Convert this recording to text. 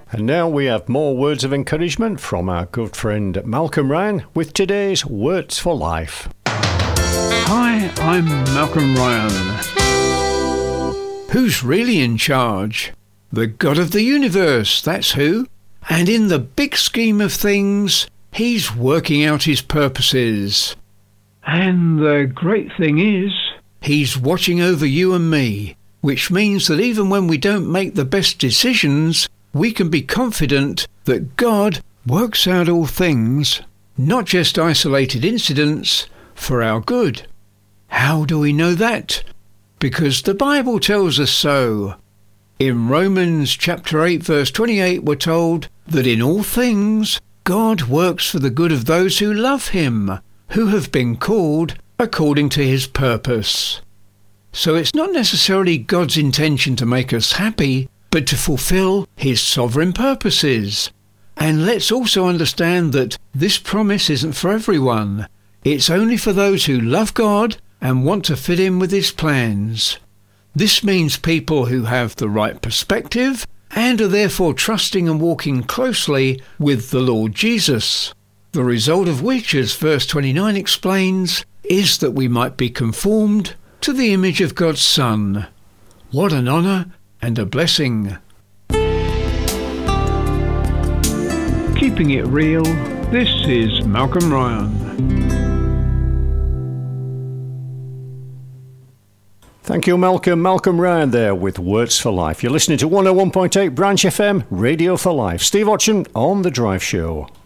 And now we have more words of encouragement from our good friend Malcolm Ryan with today's Words for Life. Hi, I'm Malcolm Ryan. Who's really in charge? The God of the universe, that's who. And in the big scheme of things, He's working out His purposes. And the great thing is, He's watching over you and me, which means that even when we don't make the best decisions, we can be confident that God works out all things, not just isolated incidents, for our good. How do we know that? Because the Bible tells us so. In Romans chapter 8 verse 28 we're told that in all things God works for the good of those who love Him, who have been called according to His purpose. So it's not necessarily God's intention to make us happy, but to fulfill His sovereign purposes. And let's also understand that this promise isn't for everyone. It's only for those who love God and want to fit in with His plans. This means people who have the right perspective and are therefore trusting and walking closely with the Lord Jesus. The result of which, as verse 29 explains, is that we might be conformed to the image of God's Son. What an honour and a blessing. Keeping it real, this is Malcolm Ryan. Thank you, Malcolm. Malcolm Ryan there with Words for Life. You're listening to 101.8 Branch FM, Radio for Life. Steve Otchen on The Drive Show.